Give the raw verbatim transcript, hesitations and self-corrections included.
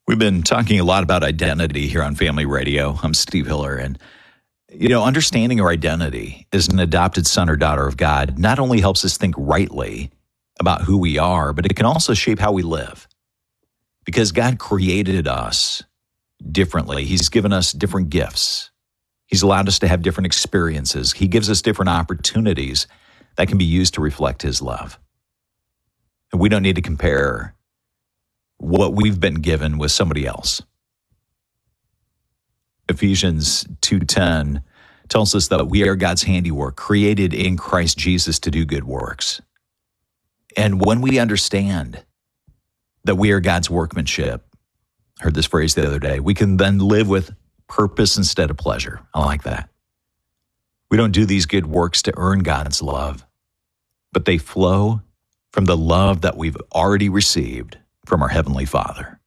We've been talking a lot about identity here on Family Radio. I'm Steve Hiller, and you know, understanding our identity as an adopted son or daughter of God not only helps us think rightly about who we are, but it can also shape how we live. Because God created us differently. He's given us different gifts. He's allowed us to have different experiences. He gives us different opportunities that can be used to reflect His love. And we don't need to compare what we've been given with somebody else. Ephesians two ten tells us that we are God's handiwork, created in Christ Jesus to do good works. And when we understand that we are God's workmanship, I heard this phrase the other day, we can then live with purpose instead of pleasure. I like that. We don't do these good works to earn God's love, but they flow from the love that we've already received from our Heavenly Father.